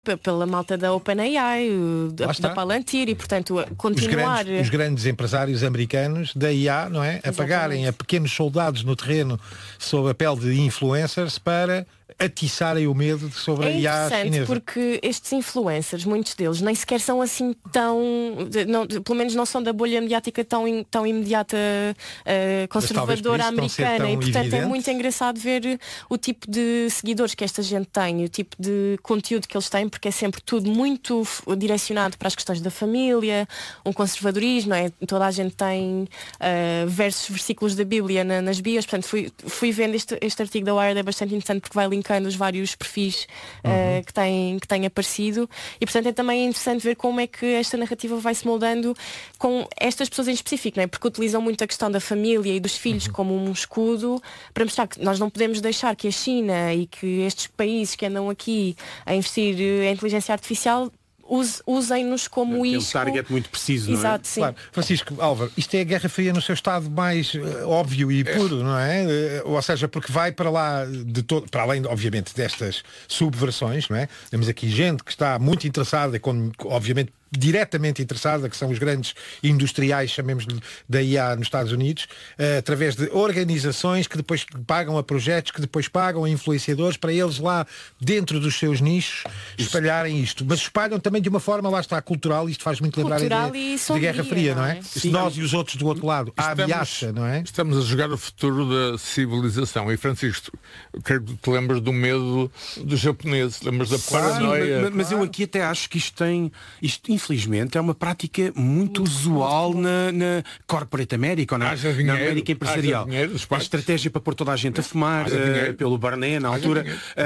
pela malta da OpenAI, da Palantir, e portanto continuar... Os grandes empresários americanos da IA, não é? A pagarem a pequenos soldados no terreno sob a pele de influencers para atiçarem o medo sobre a IA chinesa. É interessante porque estes influencers, muitos deles, nem sequer são assim pelo menos não são da bolha mediática tão imediata, conservadora americana, e portanto evidente. É muito engraçado ver o tipo de seguidores que esta gente tem, o tipo de conteúdo que eles têm, porque é sempre tudo muito direcionado para as questões da família, um conservadorismo, não é? Toda a gente tem versículos da Bíblia nas bios, portanto fui vendo este artigo da Wired, é bastante interessante porque vai linkando os vários perfis que têm aparecido, e portanto é também interessante ver como é que esta narrativa vai se moldando com estas pessoas em específico, não é? Porque utilizam muito a questão da família e dos filhos como um escudo para mostrar que nós não podemos deixar que a China e que estes países que andam aqui a investir em inteligência artificial usem-nos como isso. Um target muito preciso, não é? Exato, sim. Claro. Francisco, Álvaro, isto é a Guerra Fria no seu estado mais óbvio e puro, não é? Ou seja, porque vai para lá para além, obviamente, destas subversões, não é? Temos aqui gente que está muito interessada, obviamente, diretamente interessada, que são os grandes industriais, chamemos-lhe, da IA nos Estados Unidos, através de organizações que depois pagam a projetos, que depois pagam a influenciadores para eles lá dentro dos seus nichos espalharem isto. Mas espalham também de uma forma, lá está, cultural, isto faz muito lembrar de Guerra Fria, não é? Sim, nós e os outros do outro lado, a ameaça, não é? Estamos a jogar o futuro da civilização. E Francisco, creio que te lembras do medo dos japoneses, lembras da paranoia. Mas eu aqui até acho que isto infelizmente é uma prática muito usual na Corporate America, na América empresarial. A estratégia para pôr toda a gente a fumar, pelo Barnett na altura,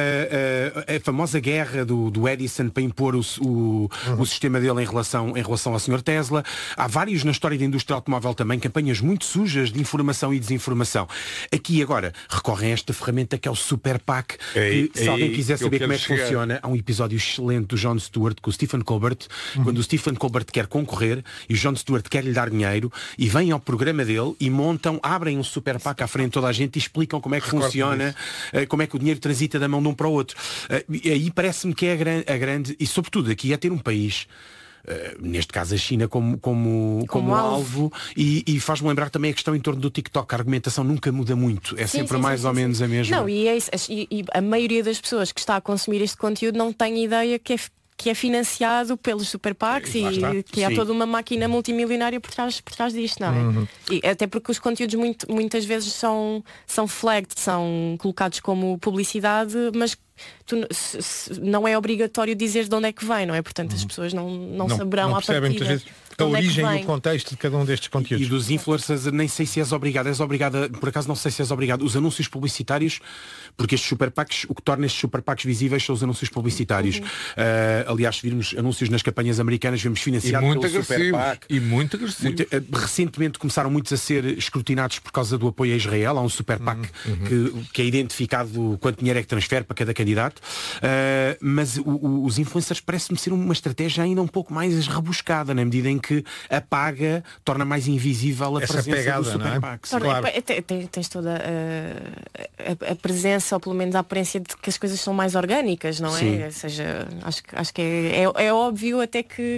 a famosa guerra do Edison para impor o sistema dele em relação ao Sr. Tesla. Há vários na história da indústria automóvel também, campanhas muito sujas de informação e desinformação. Aqui agora recorrem a esta ferramenta que é o Super PAC, que se alguém quiser saber como é que funciona, há um episódio excelente do Jon Stewart com o Stephen Colbert, quando o Stephen Colbert quer concorrer e o Jon Stewart quer lhe dar dinheiro, e vêm ao programa dele e abrem um Super PAC à frente de toda a gente e explicam como é que funciona, como é que o dinheiro transita da mão de um para o outro. E aí parece-me que é a grande, e sobretudo aqui é ter um país, neste caso a China, como alvo, e faz-me lembrar também a questão em torno do TikTok. A argumentação nunca muda muito, é sempre mais ou menos a mesma. Não, e a maioria das pessoas que está a consumir este conteúdo não tem ideia que é financiado pelos Super PACs e que há toda uma máquina multimilionária por trás disto, não é? E até porque os conteúdos muitas vezes são flagged, são colocados como publicidade, mas não é obrigatório dizer de onde é que vem, não é? Portanto, as pessoas não saberão à partida a origem e o contexto de cada um destes conteúdos. E dos influencers, nem sei se és obrigada, por acaso não sei se és obrigado. Os anúncios publicitários, porque estes Super PACs, o que torna estes Super PACs visíveis são os anúncios publicitários. Aliás, se virmos anúncios nas campanhas americanas, vemos financiado pelo Super PAC. E muito agressivo. Recentemente começaram muitos a ser escrutinados por causa do apoio a Israel. Há um Super PAC que é identificado quanto dinheiro é que transfere para cada candidato. Mas os influencers parece-me ser uma estratégia ainda um pouco mais rebuscada, na medida em que apaga, torna mais invisível a essa presença pegada, do Super PAC. Claro. Tens toda a presença, ou pelo menos a aparência de que as coisas são mais orgânicas, não é? Sim. Ou seja, acho que é óbvio até que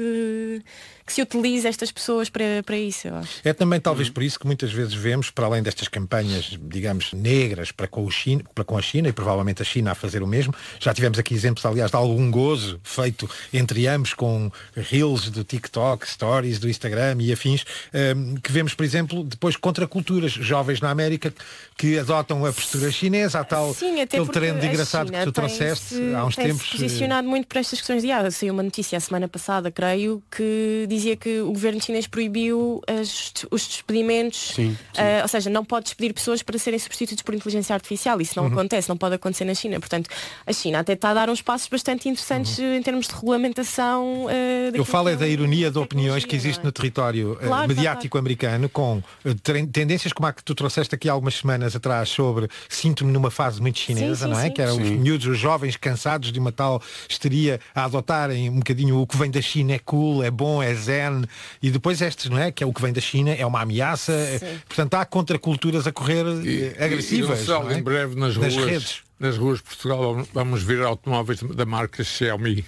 se utiliza estas pessoas para isso, eu acho. É também talvez por isso que muitas vezes vemos, para além destas campanhas, digamos, negras para com a China, e provavelmente a China a fazer o mesmo, já tivemos aqui exemplos, aliás, de algum gozo feito entre ambos com reels do TikTok, stories do Instagram e afins, que vemos, por exemplo, depois contraculturas jovens na América que adotam a postura chinesa, a tal aquele trend engraçado que tu trouxeste há uns tempos. Posicionado muito para estas questões de saiu uma notícia a semana passada, creio, que dizia que o governo chinês proibiu os despedimentos, ou seja, não pode despedir pessoas para serem substituídos por inteligência artificial. Isso não acontece, não pode acontecer na China. Portanto, a China até está a dar uns passos bastante interessantes em termos de regulamentação. Eu falo da ironia de opiniões que existe no território mediático americano, com tendências como a que tu trouxeste aqui há algumas semanas atrás sobre sinto-me numa fase muito chinesa, não é? Que eram os miúdos, os jovens cansados de uma tal histeria a adotarem um bocadinho o que vem da China é cool, é bom, é zen, e depois estes, não é? Que é o que vem da China, é uma ameaça. Portanto, há contraculturas a correr agressivas, em breve nas ruas. Redes. nas ruas de Portugal vamos ver automóveis da marca Xiaomi.